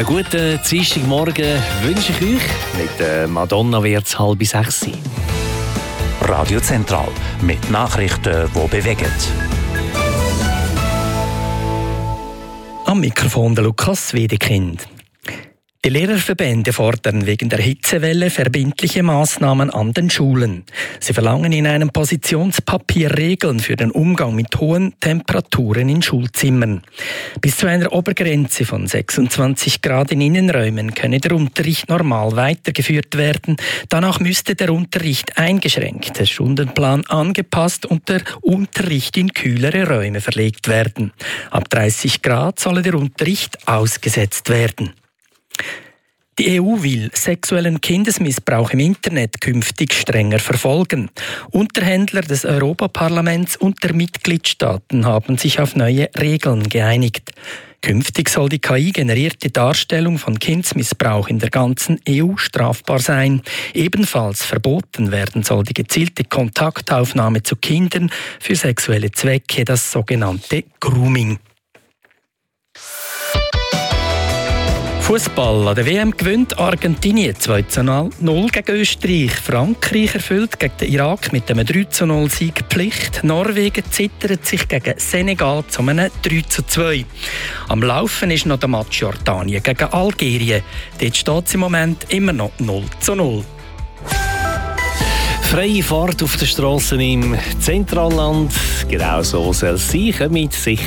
Einen guten Dienstagmorgen wünsche ich euch. Mit Madonna wird es 5:30 sein. Radio Zentral mit Nachrichten, die bewegen. Am Mikrofon der Lukas Wedekind. Die Lehrerverbände fordern wegen der Hitzewelle verbindliche Maßnahmen an den Schulen. Sie verlangen in einem Positionspapier Regeln für den Umgang mit hohen Temperaturen in Schulzimmern. Bis zu einer Obergrenze von 26 Grad in Innenräumen könne der Unterricht normal weitergeführt werden. Danach müsste der Unterricht eingeschränkt, der Stundenplan angepasst und der Unterricht in kühlere Räume verlegt werden. Ab 30 Grad solle der Unterricht ausgesetzt werden. Die EU will sexuellen Kindesmissbrauch im Internet künftig strenger verfolgen. Unterhändler des Europaparlaments und der Mitgliedstaaten haben sich auf neue Regeln geeinigt. Künftig soll die KI-generierte Darstellung von Kindesmissbrauch in der ganzen EU strafbar sein. Ebenfalls verboten werden soll die gezielte Kontaktaufnahme zu Kindern für sexuelle Zwecke, das sogenannte Grooming. Fußball. An der WM gewinnt Argentinien 2:0 gegen Österreich. Frankreich erfüllt gegen den Irak mit einem 3:0-Sieg Pflicht. Norwegen zittert sich gegen Senegal zu einem 3:2. Am Laufen ist noch der Match Jordanien gegen Algerien. Dort steht es im Moment immer noch 0:0. Freie Fahrt auf den Strassen im Zentralland. Genau so soll es sein. Kommt sicher